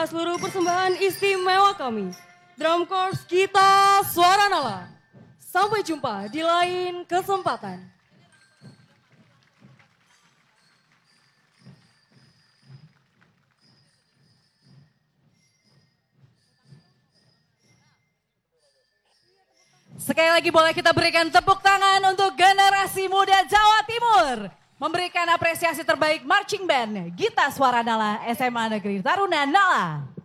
Seluruh persembahan istimewa kami, Drum Corps Gita Suara Nala. Sampai jumpa di lain kesempatan. Sekali lagi boleh kita berikan tepuk tangan untuk generasi muda Jawa Timur. Memberikan apresiasi terbaik marching band Gita Suara Nala SMA Negeri Taruna Nala.